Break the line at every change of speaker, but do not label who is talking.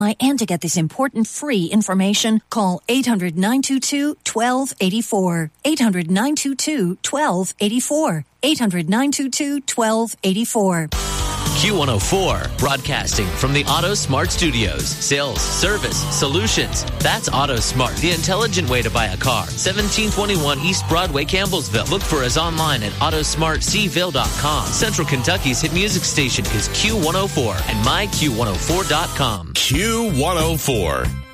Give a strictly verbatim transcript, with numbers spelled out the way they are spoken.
And to get this important free information, call eight hundred, nine two two, one two eight four. eight hundred, nine two two, one two eight four. eight hundred, nine two two, one two eight four.
Q one oh four, broadcasting from the Auto Smart Studios. Sales, service, solutions. That's Auto Smart, the intelligent way to buy a car. seventeen twenty-one East Broadway, Campbellsville. Look for us online at auto smart c ville dot com. Central Kentucky's hit music station is Q one oh four and my q one oh four dot com.
Q one oh four.